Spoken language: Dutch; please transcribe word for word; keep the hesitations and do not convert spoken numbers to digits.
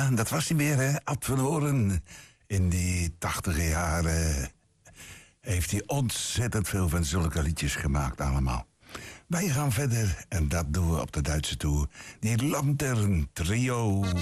Ja, dat was hij weer, hè. Ad van Horen. In die tachtige jaren heeft hij ontzettend veel van zulke liedjes gemaakt allemaal. Wij gaan verder en dat doen we op de Duitse tour. Die Lantern Trio.